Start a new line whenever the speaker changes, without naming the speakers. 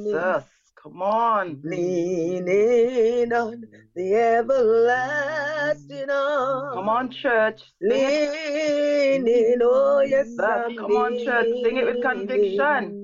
Jesus. Come on.
Leaning on the everlasting arm.
Come on, church. Sing it.
Leaning, oh yes, I'm
Come on, church. Sing it with conviction.